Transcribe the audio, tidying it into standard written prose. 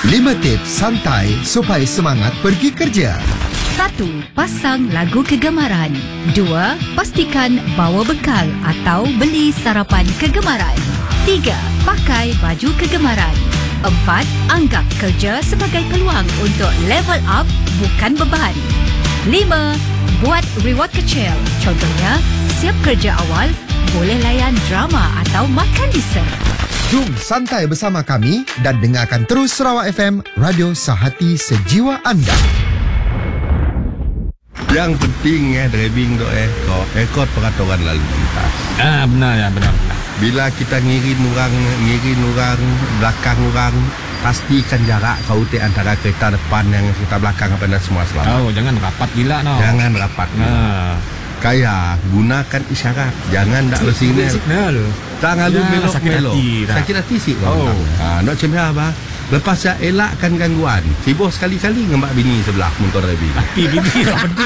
5 tips santai supaya semangat pergi kerja. 1. Pasang lagu kegemaran. 2. Pastikan bawa bekal atau beli sarapan kegemaran. 3. Pakai baju kegemaran. 4. Anggap kerja sebagai peluang untuk level up, bukan beban. 5. Buat reward kecil. Contohnya, siap kerja awal, boleh layan drama atau makan dessert. Jom santai bersama kami dan dengarkan terus Sarawak FM, radio sehati sejiwa anda. Yang penting driving tu kau ikut peraturan lalu lintas. Benar ya, benar. Bila kita ngirin orang belakang orang, pastikan jarak kau antara kereta depan yang kereta belakang apa dan semua selamat. Oh, jangan rapat gila no. Jangan rapat. Kaya gunakan isyarat. Jangan dak le signal. Tak ngalu melok melok. Sakit hati sik kau. Nak cemah apa? Lepas elakkan gangguan. Sibuk sekali-kali ngembak bini sebelah motor driving. Tapi bini tak penting.